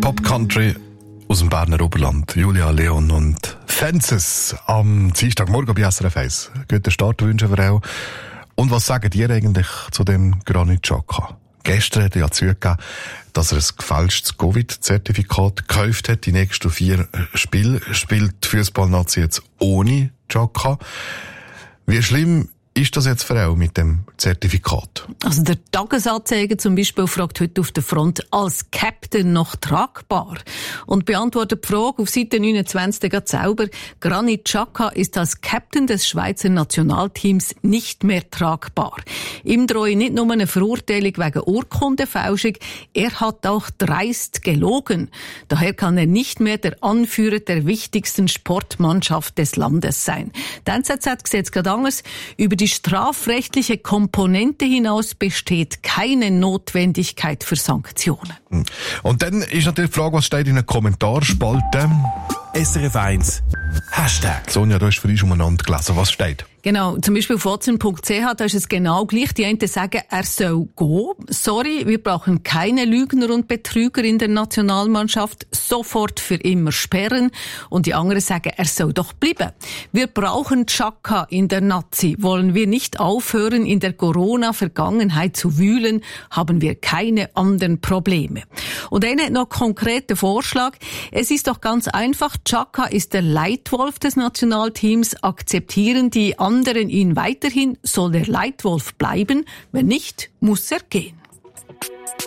Pop-Country aus dem Berner Oberland. Julia Leon und Fences am Dienstagmorgen bei SRF 1. Guten Start wünschen wir auch. Und was sagen ihr eigentlich zu dem Granit Xhaka? Gestern hat er ja zugegeben, dass er ein gefälschtes Covid-Zertifikat gekauft hat. Die nächsten 4 Spiele spielt die Fußballnazi jetzt ohne Xhaka. Wie schlimm ist das jetzt für auch mit dem Zertifikat? Also der Tagesanzeiger zum Beispiel fragt heute auf der Front, als Captain noch tragbar? Und beantwortet die Frage auf Seite 29 ganz selber, Granit Xhaka ist als Captain des Schweizer Nationalteams nicht mehr tragbar. Ihm drohe nicht nur eine Verurteilung wegen Urkundenfälschung, er hat auch dreist gelogen. Daher kann er nicht mehr der Anführer der wichtigsten Sportmannschaft des Landes sein. Die NZZ sieht es gerade anders. Über die strafrechtliche Komponente hinaus besteht keine Notwendigkeit für Sanktionen. Und dann ist natürlich die Frage, was steht in der Kommentarspalte? SRF 1 Hashtag. Sonja, du hast für dich umeinander gelesen. Was steht? Genau, zum Beispiel auf watson.ch, da ist es genau gleich. Die einen sagen, er soll gehen. Sorry, wir brauchen keine Lügner und Betrüger in der Nationalmannschaft. Sofort für immer sperren. Und die anderen sagen, er soll doch bleiben. Wir brauchen Xhaka in der Nazi. Wollen wir nicht aufhören, in der Corona-Vergangenheit zu wühlen, haben wir keine anderen Probleme. Und einer hat noch einen konkreten Vorschlag. Es ist doch ganz einfach. Xhaka ist der Leitwolf des Nationalteams. Akzeptieren die anderen ihn weiterhin, soll der Leitwolf bleiben. Wenn nicht, muss er gehen.